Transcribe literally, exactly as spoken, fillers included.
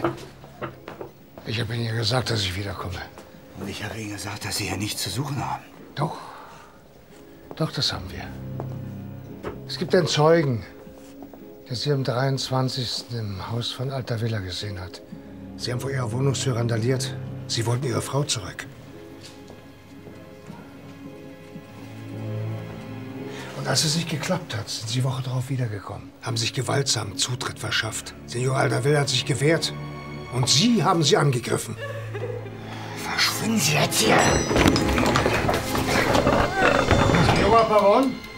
Ich habe Ihnen ja gesagt, dass ich wiederkomme. Und ich habe Ihnen gesagt, dass Sie hier nichts zu suchen haben. Doch. Doch, das haben wir. Es gibt einen Zeugen, der Sie am dreiundzwanzigsten im Haus von Alta Villa gesehen hat. Sie haben vor Ihrer Wohnungstür randaliert. Sie wollten Ihre Frau zurück. Und als es nicht geklappt hat, sind Sie die Woche darauf wiedergekommen. Haben sich gewaltsam Zutritt verschafft. Senor Alta Villa hat sich gewehrt. Und Sie haben sie angegriffen. Verschwinden Sie jetzt hier! Senor Pavon?